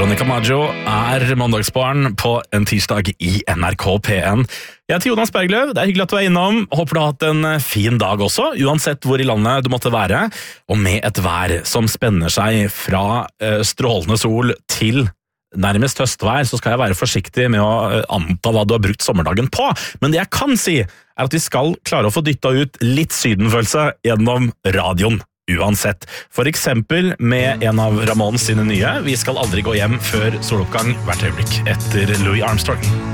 Veronica Maggio mandagsbarn på en tirsdag i NRK P1. Jeg heter Jonas Bergløv, det hyggelig at du innom. Håper du har hatt en fin dag også, uansett hvor i landet du måtte være. Og med et vær som spenner seg fra strålende sol til nærmest høstvær, så skal jeg være forsiktig med å anta hva du har brukt sommerdagen på. Men det jeg kan si, at vi skal klare å få dyttet ut litt sydenfølelse gjennom radioen. Uansett. For eksempel med en av Ramones sine nye «Vi skal aldri gå hjem før soloppgang» hvert øyeblikk etter Louis Armstrong.